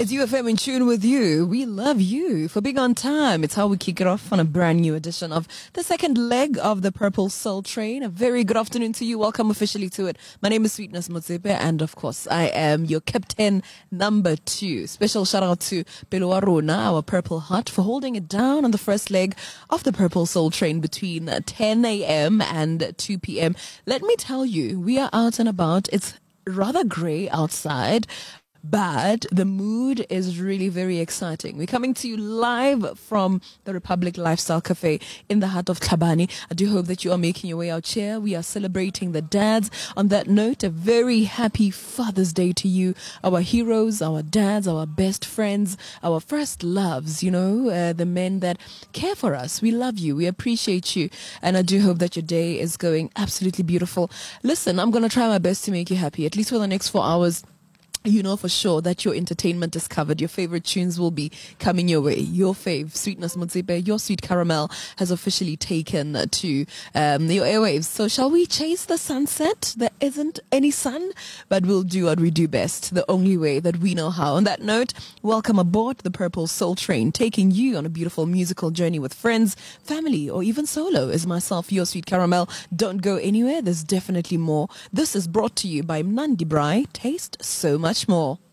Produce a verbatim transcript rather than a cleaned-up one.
It's U F M in tune with you. We love you for being on time. It's how we kick it off on a brand new edition of the second leg of the Purple Soul Train. A very good afternoon to you. Welcome officially to it. My name is Sweetness Motsepe, and of course, I am your captain number two. Special shout out to Pelo Aruna, our Purple Heart, for holding it down on the first leg of the Purple Soul Train between ten a.m. and two p.m. Let me tell you, we are out and about. It's rather grey outside, but the mood is really very exciting. We're coming to you live from the Republic Lifestyle Cafe in the heart of Tlhabane. I do hope that you are making your way out here. We are celebrating the dads. On that note, a very happy Father's Day to you, our heroes, our dads, our best friends, our first loves, you know, uh, the men that care for us. We love you. We appreciate you. And I do hope that your day is going absolutely beautiful. Listen, I'm going to try my best to make you happy, at least for the next four hours. You know for sure that your entertainment is covered. Your favorite tunes will be coming your way. Your fave, Sweetness Motsepe, your sweet caramel, has officially taken to um, your airwaves. So shall we chase the sunset? There isn't any sun, but we'll do what we do best, the only way that we know how. On that note, welcome aboard the Purple Soul Train, taking you on a beautiful musical journey with friends, family, or even solo. As myself, your sweet caramel. Don't go anywhere. There's definitely more. This is brought to you by Mnandi Braai. Taste so much more.